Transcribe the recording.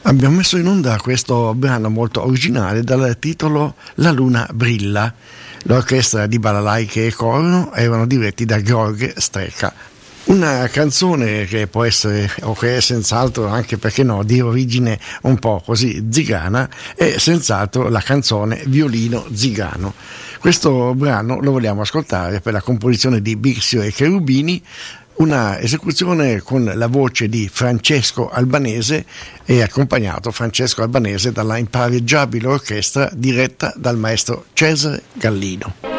Abbiamo messo in onda questo brano molto originale dal titolo La luna brilla. L'orchestra di balalaiche e coro erano diretti da Georg Strecker. Una canzone che può essere, o che è senz'altro, anche perché no, di origine un po' così zigana, è senz'altro la canzone Violino Zigano. Questo brano lo vogliamo ascoltare per la composizione di Bixio e Cherubini, una esecuzione con la voce di Francesco Albanese e accompagnato Francesco Albanese dalla impareggiabile orchestra diretta dal maestro Cesare Gallino.